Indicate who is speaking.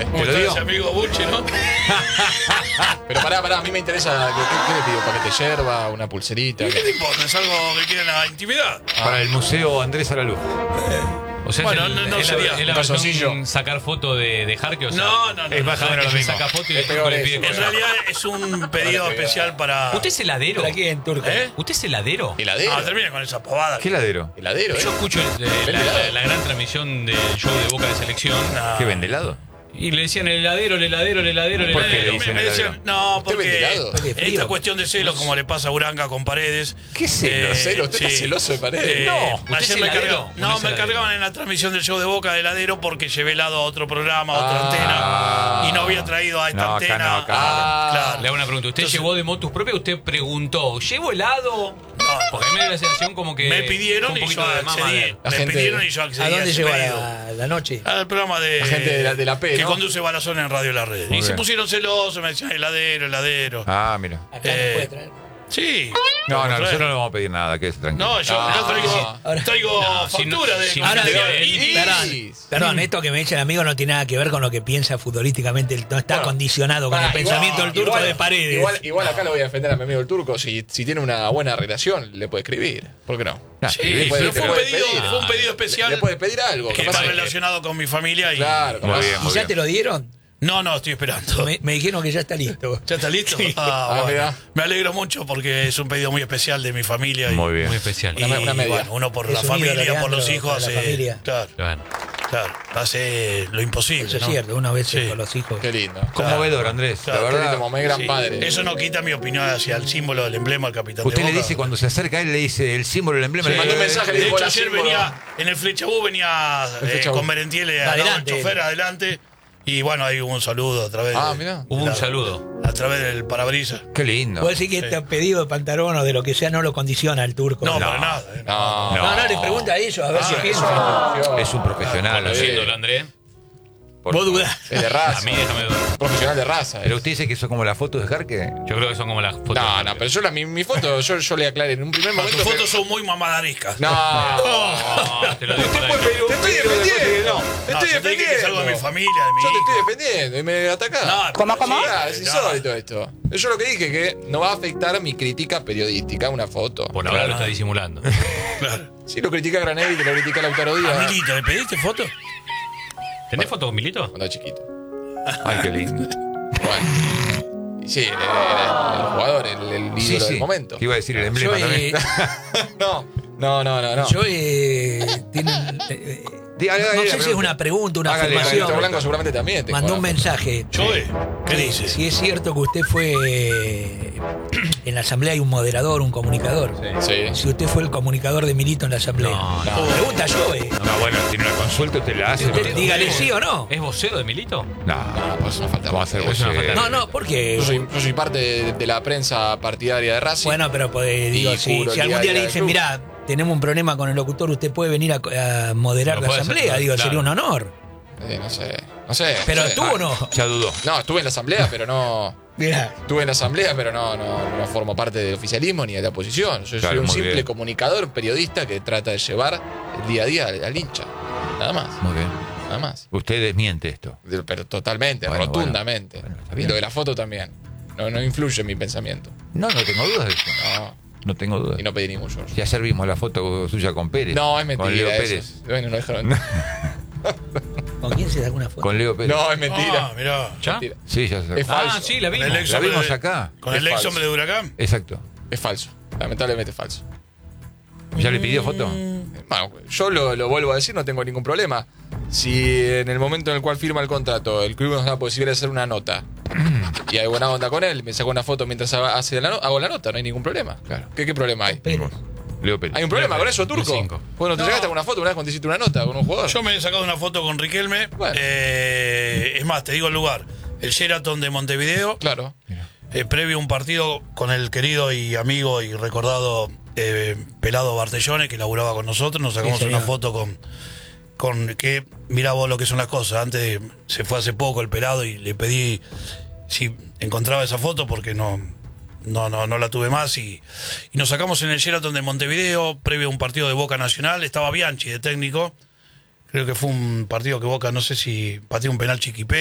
Speaker 1: ¿Te lo digo?
Speaker 2: Ese amigo Bucci, ¿no?
Speaker 1: Pero pará, a mí me interesa. ¿Qué le pido? ¿Paquete de yerba? ¿Una pulserita?
Speaker 2: ¿Y qué te importa? ¿Es algo que quiere la intimidad?
Speaker 3: Para el Museo Andrés Alaluz.
Speaker 4: O sea,
Speaker 2: Bueno,
Speaker 4: es
Speaker 2: no sería
Speaker 4: la
Speaker 1: un calzoncillo.
Speaker 4: versión sacar foto de Jarque, o sea,
Speaker 2: No.
Speaker 3: Es más o menos lo
Speaker 4: que
Speaker 3: mismo.
Speaker 4: saca foto y
Speaker 1: Es
Speaker 4: después
Speaker 1: peor
Speaker 4: le pide
Speaker 1: eso.
Speaker 2: En
Speaker 4: cosas.
Speaker 2: realidad es un pedido especial para...
Speaker 4: ¿Usted es heladero?
Speaker 5: ¿Para quién, turco?
Speaker 4: ¿Usted es heladero?
Speaker 1: ¿Heladero?
Speaker 2: No, termina con esa pavada.
Speaker 3: ¿Qué heladero?
Speaker 1: ¿Heladero?
Speaker 4: Yo escucho la gran transmisión del show de Boca de Selección
Speaker 2: No.
Speaker 3: ¿Qué vende helado?
Speaker 4: y le decían el heladero, el heladero, el heladero, el
Speaker 3: ¿Por qué
Speaker 4: heladero.
Speaker 3: le dicen
Speaker 2: Me decían,
Speaker 3: heladero?
Speaker 2: no,
Speaker 1: ¿Usted vende
Speaker 2: porque
Speaker 1: helado?
Speaker 5: Porque frío.
Speaker 2: esta cuestión de celos, como le pasa a Uranga con Paredes.
Speaker 3: ¿Qué celos?
Speaker 1: ¿Celo? ¿Usted está celoso de Paredes?
Speaker 4: No, ¿usted es
Speaker 2: ayer me
Speaker 4: heladero?
Speaker 2: cargaban,
Speaker 4: ¿O no
Speaker 2: no,
Speaker 4: es
Speaker 2: me
Speaker 4: heladero?
Speaker 2: cargaban en la transmisión del show de Boca de heladero porque llevé helado a otro programa, a otra
Speaker 1: Ah.
Speaker 2: antena, y no había traído a esta
Speaker 3: No, acá
Speaker 2: antena.
Speaker 3: no, acá
Speaker 1: no.
Speaker 2: Claro.
Speaker 4: Le hago una pregunta. ¿Usted
Speaker 2: Entonces-
Speaker 4: llevó de motus propia? ¿Usted preguntó, ¿llevo helado? Porque a mí me da la sensación como que...
Speaker 2: Me pidieron
Speaker 4: un
Speaker 2: y
Speaker 4: poquito
Speaker 2: yo
Speaker 4: de mama
Speaker 2: accedí.
Speaker 4: de-
Speaker 1: La
Speaker 2: Me
Speaker 1: gente-
Speaker 2: pidieron y yo accedí.
Speaker 5: ¿A dónde
Speaker 2: ese
Speaker 5: llegó
Speaker 2: pedido.
Speaker 5: la noche?
Speaker 2: Al programa de
Speaker 1: La gente de la P,
Speaker 2: que
Speaker 1: ¿no?
Speaker 2: conduce Balazón en Radio La Red.
Speaker 3: Muy
Speaker 2: Y se
Speaker 3: bien.
Speaker 2: pusieron celosos, me decían heladero.
Speaker 3: Ah, mira.
Speaker 5: Acá no puede traer.
Speaker 2: Sí.
Speaker 3: No, nosotros no le vamos a pedir nada, que es tranquilo.
Speaker 2: No, yo acá traigo
Speaker 4: No, si no-
Speaker 2: factura de.
Speaker 4: si no
Speaker 5: Ahora,
Speaker 4: te-
Speaker 5: perdón, esto que me dice el amigo no tiene nada que ver con lo que piensa futbolísticamente. No está
Speaker 1: Bueno,
Speaker 5: condicionado con el pensamiento del turco de Paredes.
Speaker 1: Igual acá lo voy a defender a mi amigo el turco. Si tiene una buena relación, le puede escribir. ¿Por qué no?
Speaker 3: Ah,
Speaker 2: Sí,
Speaker 3: le
Speaker 1: puede-
Speaker 2: pero
Speaker 1: te
Speaker 2: fue un
Speaker 1: puede
Speaker 2: pedido,
Speaker 1: pedir.
Speaker 2: fue un pedido especial
Speaker 1: Le puede pedir algo.
Speaker 2: que
Speaker 1: capaz
Speaker 2: está
Speaker 1: que-
Speaker 2: relacionado con mi familia y.
Speaker 1: Claro,
Speaker 3: Muy
Speaker 1: capaz-
Speaker 3: bien,
Speaker 5: ¿Y
Speaker 3: muy
Speaker 5: ya
Speaker 3: bien.
Speaker 5: te lo dieron?
Speaker 2: No, estoy esperando.
Speaker 5: Me dijeron que ya está listo.
Speaker 2: ¿Ya está listo?
Speaker 1: Ah,
Speaker 2: Bueno.
Speaker 1: mirá.
Speaker 2: Me alegro mucho porque es un pedido muy especial de mi familia.
Speaker 3: Muy bien.
Speaker 4: Muy especial.
Speaker 2: Y,
Speaker 1: Una media.
Speaker 2: bueno, uno por
Speaker 5: Es
Speaker 2: la
Speaker 5: un
Speaker 2: familia,
Speaker 5: ídolo,
Speaker 2: por los
Speaker 5: Leandro,
Speaker 2: hijos
Speaker 5: para la
Speaker 2: hace.
Speaker 5: familia.
Speaker 2: Claro,
Speaker 4: Claro.
Speaker 2: hace lo imposible.
Speaker 5: Eso es
Speaker 2: ¿no?
Speaker 5: cierto, una vez
Speaker 2: Sí.
Speaker 5: con los hijos.
Speaker 1: Qué lindo.
Speaker 3: Conmovedor, Andrés.
Speaker 2: Claro,
Speaker 3: La
Speaker 1: Qué lindo,
Speaker 3: verdad.
Speaker 1: como mi gran
Speaker 2: Sí.
Speaker 1: padre.
Speaker 2: Eso no quita mi opinión hacia el símbolo del emblema del capitán
Speaker 3: Usted
Speaker 2: de
Speaker 3: le
Speaker 2: Boca.
Speaker 3: dice, cuando se acerca a él, le dice el símbolo, el emblema.
Speaker 1: Sí,
Speaker 3: le
Speaker 1: mandó un
Speaker 3: manda
Speaker 1: mensaje, le
Speaker 2: De
Speaker 1: dijo
Speaker 2: hecho,
Speaker 1: la
Speaker 2: ayer
Speaker 1: símbolo.
Speaker 2: venía, en el Flechabú venía
Speaker 1: Flechabú.
Speaker 2: con Merentiel al lado del
Speaker 5: Adelante.
Speaker 2: chofer adelante. Y bueno, hay un saludo a través
Speaker 1: Ah,
Speaker 2: de-
Speaker 1: mirá.
Speaker 4: Hubo un saludo.
Speaker 2: a través del parabrisas.
Speaker 3: Qué lindo.
Speaker 5: ¿Puedo decir que este pedido de pantalón o de lo que sea no lo condiciona al turco?
Speaker 2: No,
Speaker 3: No.
Speaker 2: para nada.
Speaker 1: No,
Speaker 5: No, le pregunta a ellos a ver si piensa.
Speaker 3: Es un profesional.
Speaker 4: Conociéndolo, André.
Speaker 3: Por
Speaker 5: Vos
Speaker 3: favor.
Speaker 5: dudás.
Speaker 1: Es de
Speaker 4: A
Speaker 1: raza.
Speaker 4: mí déjame dudar.
Speaker 1: Profesional de raza.
Speaker 3: Pero usted dice que eso es como las fotos de Jarque.
Speaker 4: Yo creo que son como las fotos.
Speaker 1: No, pero yo mi foto, yo le aclaré en un primer
Speaker 2: Tus
Speaker 1: momento. que-
Speaker 2: fotos son muy mamadariscas.
Speaker 1: No.
Speaker 4: No, te lo digo por ahí.
Speaker 1: Te estoy defendiendo. Te
Speaker 2: No,
Speaker 1: estoy
Speaker 2: yo te dije que es algo de mi
Speaker 1: defendiendo.
Speaker 2: familia, de mi
Speaker 1: Yo te
Speaker 2: hija.
Speaker 1: estoy defendiendo y me atacás.
Speaker 2: No,
Speaker 5: ¿Cómo?
Speaker 1: Claro, es insólito esto. Yo lo que dije es que no va a afectar mi crítica periodística, una foto.
Speaker 4: Por ahora lo está disimulando.
Speaker 2: Claro.
Speaker 1: Si lo critica Granelli, te lo critica Lautaro Díaz.
Speaker 2: A Milito, ¿le pediste foto?
Speaker 4: ¿Tenés foto con Milito?
Speaker 1: Cuando era chiquito.
Speaker 3: Ay, qué lindo.
Speaker 1: Bueno. Y sí, era el jugador, el ídolo
Speaker 3: Sí, sí.
Speaker 1: del momento.
Speaker 3: ¿Qué iba a decir el emblema
Speaker 5: Yo,
Speaker 3: también?
Speaker 1: No.
Speaker 5: yo tienen, no sé si es una pregunta, una
Speaker 3: Hágale,
Speaker 1: Marito
Speaker 5: afirmación.
Speaker 1: Blanco seguramente también. te
Speaker 5: Mandó un
Speaker 1: conozco.
Speaker 5: mensaje.
Speaker 2: Joe, ¿qué dice?
Speaker 5: Si es cierto que usted fue en la asamblea hay un moderador, un comunicador.
Speaker 1: Sí.
Speaker 5: Si usted fue el comunicador de Milito en la asamblea.
Speaker 4: No,
Speaker 1: no.
Speaker 5: Pregunta yo,
Speaker 3: No, bueno, tiene una consulta, usted la hace.
Speaker 5: Usted dígale sí o no.
Speaker 4: ¿Es vocero de Milito?
Speaker 3: No,
Speaker 1: No, pues no falta.
Speaker 3: vamos a hacer
Speaker 4: Es una
Speaker 3: vocero.
Speaker 4: falta.
Speaker 5: No, porque.
Speaker 1: Yo soy parte de la prensa partidaria de Racing.
Speaker 5: Bueno, pero pues, digo,
Speaker 1: Y
Speaker 5: si
Speaker 1: cubro el
Speaker 5: algún
Speaker 1: día a
Speaker 5: día
Speaker 1: día
Speaker 5: le
Speaker 1: del
Speaker 5: dicen,
Speaker 1: club.
Speaker 5: mirá, tenemos un problema con el locutor, usted puede venir a moderar
Speaker 4: Lo
Speaker 5: la
Speaker 4: puede hacer,
Speaker 5: asamblea. Digo,
Speaker 4: claro.
Speaker 5: sería un honor.
Speaker 1: No sé.
Speaker 5: Pero
Speaker 1: no sé.
Speaker 5: estuvo o no.
Speaker 3: Ya dudó.
Speaker 1: No, estuve en la asamblea, pero no.
Speaker 5: Mirá.
Speaker 1: Estuve en la asamblea, pero no formo parte del oficialismo ni de la oposición. Yo
Speaker 3: Claro,
Speaker 1: soy un
Speaker 3: muy
Speaker 1: simple
Speaker 3: bien.
Speaker 1: comunicador, periodista que trata de llevar el día a día al hincha. Nada más,
Speaker 3: Muy bien.
Speaker 1: nada más.
Speaker 3: Usted desmiente esto.
Speaker 1: Pero totalmente,
Speaker 3: Bueno,
Speaker 1: rotundamente.
Speaker 3: bueno, está
Speaker 1: y
Speaker 3: bien.
Speaker 1: lo de la foto también. No influye en mi pensamiento.
Speaker 3: No tengo dudas de eso.
Speaker 1: No,
Speaker 3: No tengo dudas.
Speaker 1: y no pedí ningún George.
Speaker 3: Ya servimos la foto suya con Pérez.
Speaker 1: No, es mentira.
Speaker 3: Con Leo
Speaker 1: eso.
Speaker 3: Pérez.
Speaker 1: Bueno, no dejaron.
Speaker 5: ¿Con quién se da alguna foto?
Speaker 3: Con Leo Pérez.
Speaker 1: No, es mentira.
Speaker 2: Ah, mirá.
Speaker 4: ¿Ya?
Speaker 1: Mentira.
Speaker 3: Sí, ya se
Speaker 1: Es falso.
Speaker 4: Ah, sí, la
Speaker 2: Con
Speaker 4: vimos.
Speaker 2: el ex
Speaker 3: La
Speaker 2: hombre
Speaker 3: vimos
Speaker 2: de-
Speaker 3: acá.
Speaker 2: Con
Speaker 1: Es
Speaker 2: el ex
Speaker 1: falso.
Speaker 2: hombre de Huracán.
Speaker 3: Exacto.
Speaker 1: Es falso. Lamentablemente es falso.
Speaker 3: ¿Ya le pidió foto?
Speaker 1: Bueno, yo lo vuelvo a decir, no tengo ningún problema. Si en el momento en el cual firma el contrato, el club nos da la posibilidad de hacer una nota y hay buena onda con él, me saco una foto mientras hago la nota, no hay ningún problema.
Speaker 3: Claro.
Speaker 1: ¿Qué problema hay?
Speaker 5: Pérez.
Speaker 3: Leo Pérez.
Speaker 1: ¿Hay un problema
Speaker 4: Leo
Speaker 1: con
Speaker 4: Pérez,
Speaker 1: eso, Turco?
Speaker 4: un cinco.
Speaker 1: Bueno, ¿te
Speaker 2: No.
Speaker 1: llegaste con una foto una vez cuando hiciste una nota con un jugador?
Speaker 2: Yo me he sacado una foto con Riquelme.
Speaker 1: Bueno.
Speaker 2: Es más, te digo el lugar. El Sheraton de Montevideo.
Speaker 1: Claro.
Speaker 2: Previo a un partido con el querido y amigo y recordado Pelado Bartellone, que laburaba con nosotros. Nos sacamos
Speaker 5: Sí,
Speaker 2: una
Speaker 5: señor.
Speaker 2: foto con que, mirá vos lo que son las cosas. Antes se fue hace poco el Pelado y le pedí si encontraba esa foto porque no la tuve más. Y nos sacamos en el Sheraton de Montevideo, previo a un partido de Boca Nacional. Estaba Bianchi de técnico. Creo que fue un partido que Boca, no sé si pateó un penal Chiquipé.